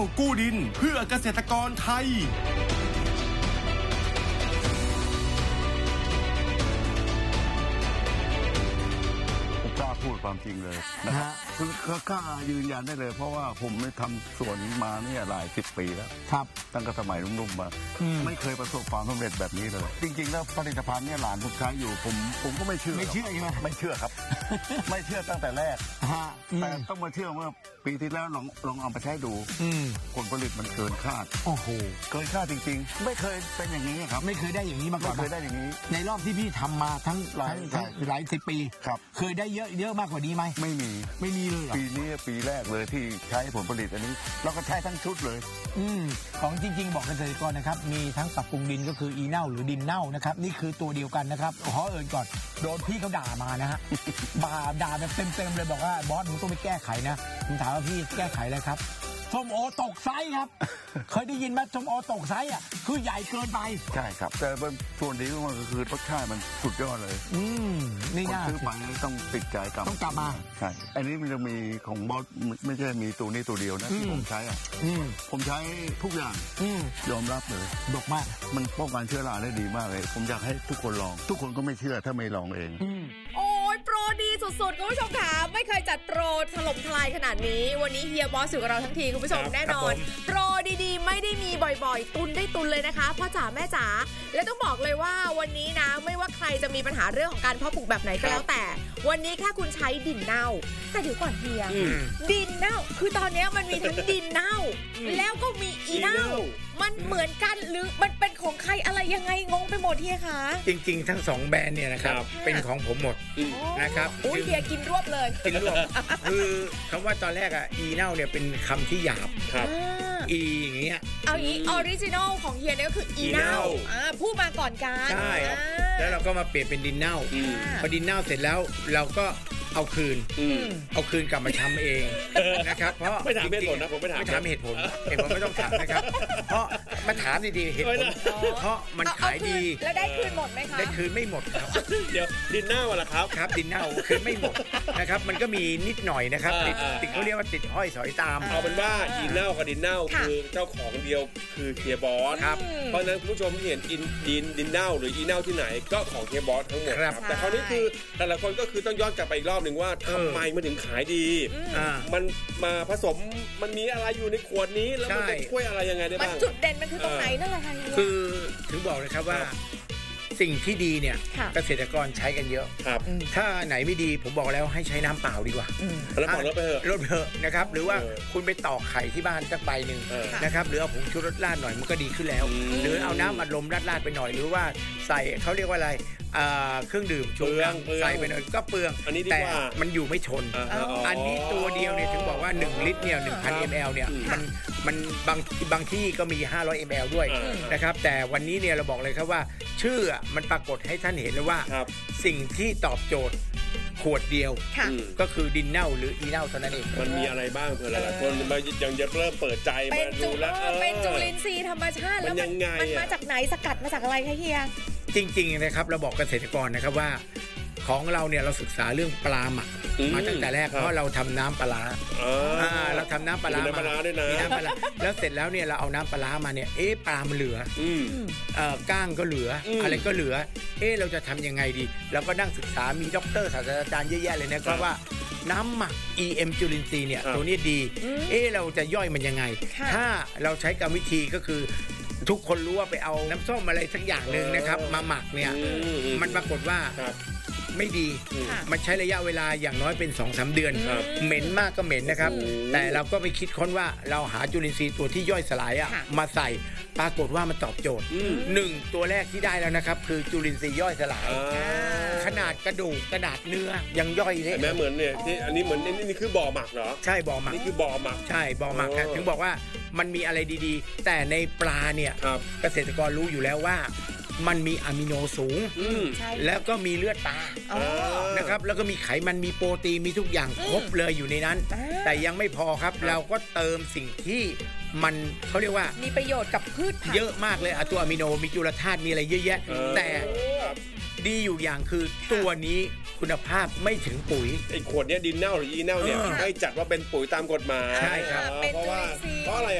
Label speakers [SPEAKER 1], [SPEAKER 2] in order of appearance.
[SPEAKER 1] กู้ดินเพื่อเกษตรกรไทย
[SPEAKER 2] พูดความจริงเลยนะฮะคือกล้ายืนยันได้เลยเพราะว่าผมได้ทำสวนมาเนี่ยหลาย10 ปีแล้วครับตั้งแต่สมัยนุ่มๆมาไม่เคยประสบความสำเร็จแบบนี้เลยจริงๆแล้วผลิตภัณฑ์เนี่ยหลานผมใช้อยู่ผมก็ไม่เชื่อใช่ไหมไม่เชื่อครับ ไม่เชื่อตั้งแต่แรกแต่ต้องมาเชื่อเมื่อปีที่แล้วลองเอาไปใช้ดูผลผลิตมันเกินคาดโอ้โหเกินคาดจริงๆไม่เคยเป็นอย่างนี้ครับไม่เคยได้อย่างนี้มาก่อนไม่เคยได้อย่างนี้ในรอบที่พี่ทำมาทั้งหลาย10 ปีครับเคยได้เยอะมากกว่านี้ไหมไม่มีเลยปีนี้ปีแรกเลยที่ใช้ผลผลิตอันนี้เราก็ใช้ทั้งชุดเลยของจริงๆบอกเกษตรกรนะครับมีทั้งปรับปรุงดินก็คืออีเน่าหรือดินเน่านะครับนี่คือตัวเดียวกันนะครับขอเอ่ยก่อนโดนพี่เขาด่ามานะฮะด่าแบบเต็มเลยบอกว่าบอสมึงต้องไปแก้ไขนะผมถามว่าพี่แก้ไขอะไรครับส้มโอตกไซส์ครับเคยได้ยินไหมส้มโอตกไซส์อ่ะคือใหญ่เกินไปใช่ครับแต่ส่วนดีมันก็คือรสชาติมันสุดยอดเลยนี่น่าซื้อไปต้องติดใจต้องกลับมาใช่อันนี้มันจะมีของบอสไม่ใช่มีตัวนี้ตัวเดียวนะที่ผมใช้อ่ะผมใช้ทุกอย่างยอมรับเลยดกมากมันป้องกันเชื้อราได้ดีมากเลยผมอยากให้ทุกคนลองทุกคนก็ไม่เชื่อถ้าไม่ลองเอง
[SPEAKER 3] โปรดีสุดๆคุณผู้ชมค่ะไม่เคยจัดโปรถล่มทลายขนาดนี้วันนี้เฮียบอสอยู่กับเราทั้งทีคุณผู้ชมแน่นอนโปรดีๆไม่ได้มีบ่อยๆตุนได้ตุนเลยนะคะพ่อจ๋าแม่จ๋าและต้องบอกเลยว่าวันนี้นะไม่ว่าใครจะมีปัญหาเรื่องของการเพาะปลูกแบบไหนก็แล้วแต่วันนี้แค่คุณใช้ดินเน่าแต่เดี๋ยวก่อนเฮียดินเน่าคือตอนนี้มันมีทั้งดินเน่าแล้วก็มีอีเน่ามันเหมือนกันหรือมันเป็นของใครอะไรยังไงงงไปหมดเฮียคะ
[SPEAKER 4] จริงๆทั้ง2แบรนด์เนี่ยนะครับเป็นของผมหมดนะครับ
[SPEAKER 3] เฮียกินรวบเลย
[SPEAKER 4] กินรวบคือคำว่าตอนแรกอ่ะอีเน่าเนี่ยเป็นคำที่หยาบครับอีอย่างเงี้ย
[SPEAKER 3] เอาอีออริจินอลของเฮียเนี่ยก็คืออีเน่าพูดมาก่อนกัน
[SPEAKER 4] ใช่แล้วเราก็มาเปลี่ยนเป็นดินเน่าพอดินเน่าเสร็จแล้วเราก็เอาคืนกลับมาทำเองนะครับเพราะ
[SPEAKER 5] ไม่ถามเหตุผลนะผมไม่ถาม
[SPEAKER 4] เหตุผลไม่ต้องถามนะครับเพราะมาถามดีๆเหตุผลเพราะมันขายดี
[SPEAKER 3] แล้วได้คืนหมดไหมคะ
[SPEAKER 4] ได้คืนไม่หมดครับ
[SPEAKER 5] เดี๋ยวดินเน่าล่ะครับ
[SPEAKER 4] ครับดินเน่าคืนไม่หมดนะครับมันก็มีนิดหน่อยนะครับติดเขาเรียกว่าติดห้อยสอยตาม
[SPEAKER 5] เอาเป็นว่าดินเน่ากับดินเน่าคือเจ้าของเดียวคือเฮียบอส
[SPEAKER 4] ครับ
[SPEAKER 5] เพราะนั้นคุณผู้ชมที่เห็นดินเน่าหรืออีเน่าที่ไหนก็ของเฮียบอสทั้งหมดครับแต่คราวนี้คือแต่ละคนก็คือต้องย้อนกลับไปอีกรอบหนึ่งว่าทำไมมันถึงขายดีมันมาผสมมันมีอะไรอยู่ในขวดนี้แล้วมันจะช่วยอะไรยังไงได้บ้าง
[SPEAKER 3] จุดเด่นมันคือตรงไหนนั่นแหละค่ะ
[SPEAKER 4] คือถึงบอกเลยครับว่าสิ่งที่ดีเนี่ยเกษตรกรใช้กันเยอะถ้าไหนไม่ดีผมบอกแล้วให้ใช้น้ำเปล่าดีกว่า
[SPEAKER 5] แล้วลดไปเถ
[SPEAKER 4] อะนะครับหรือว่าคุณไปตอกไข่ที่บ้านสักใบหนึ่งนะครับหรือเอาผงชูรสราดหน่อยมันก็ดีขึ้นแล้วหรือเอาน้ำอัดลมราดไปหน่อยหรือว่าใส่เขาเรียกว่าอะไรเครื่องดื่มชูกำใส่ไปหน่อยก็เปลืองแต่มันอยู่ไม่ชนอันนี้ตัวเดียวเนี่ยถึงบอกว่า1 ลิตรเนี่ย 1,000 ml เนี่ยมันบางที่ก็มี500 ml ด้วยนะครับแต่วันนี้เนี่ยเราบอกเลยครับว่าชื่อมันปรากฏให้ท่านเห็นเลยว่าสิ่งที่ตอบโจทย์ขวดเดียวก็คือดินเน่าหรืออีเน่าเท่านั้นเอง
[SPEAKER 5] มันมีอะไรบ้างเพื่อหลายคนยังจะเริ่มเปิดใจมาดูแล้ว
[SPEAKER 3] เป็นจุลินทรีย์ธรรมชาติแล้วมันมาจากไหนสกัดมาจากอะไรคะเฮีย
[SPEAKER 4] จริงๆนะครับเราบอกเกษตรกรนะครับว่าของเราเนี่ยเราศึกษาเรื่องปลาหมักมาตั้งแต่แรกเพราะเราทำน้ำปลาเราทำน้ำปลา
[SPEAKER 5] มาด้วยนะ
[SPEAKER 4] มีน้ำปลาแล้วเสร็จแล้วเนี่ยเราเอาน้ำปลามาเนี่ยปลามันเหลือก้างก็เหลืออะไรก็เหลือเราจะทำยังไงดีเราก็นั่งศึกษามีด็อกเตอร์ศาสตราจารย์เยอะแยะเลยนะก็ว่าน้ำหมัก EM จุลินทรีย์เนี่ยตัวนี้ดีเราจะย่อยมันยังไงถ้าเราใช้กรรมวิธีก็คือทุกคนรู้ว่าไปเอาน้ำส้มอะไรสักอย่างหนึ่งนะครับมาหมักเนี่ยมันปรากฏว่าไม่ดีมันใช้ระยะเวลาอย่างน้อยเป็น 2-3 เดือนเหม็นมากก็เหม็นนะครับแต่เราก็ไปคิดค้นว่าเราหาจุลินทรีย์ตัวที่ย่อยสลายมาใส่ปรากฏว่ามันตอบโจทย์1ตัวแรกที่ได้แล้วนะครับคือจุลินทรีย์ย่อยสลายขนาดกระดูกขนาดเนื้อยังย่อยเลย
[SPEAKER 5] แม้เหมือนเนี่ยที่อันนี้เหมือนนี่คือบ่อหมักเหรอ
[SPEAKER 4] ใช่บ่อหมัก
[SPEAKER 5] นี่คือบ่อหมัก
[SPEAKER 4] ใช่บ่อหมักถึงบอกว่ามันมีอะไรดีๆแต่ในปลาเนี่ยเกษตรกรรู้อยู่แล้วว่ามันมีอะมิโนสูงแล้วก็มีเลือดปลานะครับแล้วก็มีไขมันมีโปรตีนมีทุกอย่างครบเลยอยู่ในนั้นแต่ยังไม่พอครับเราก็เติมสิ่งที่มันเขาเรียกว่า
[SPEAKER 3] มีประโยชน์กับพืชผัก
[SPEAKER 4] เยอะมากเลยตัวอะมิโนมีจุลธาตุมีอะไรเยอะแยะแต่ดีอยู่อย่างคือตัวนี้คุณภาพไม่ถึงปุ๋ย
[SPEAKER 5] ไอ้ขวดเนี้ยดินเน่าหรืออีเน่าเนี่ยให้จัดว่าเป็นปุ๋ยตามกฎหมาย
[SPEAKER 4] ใช่ครับ
[SPEAKER 5] เพราะอะไร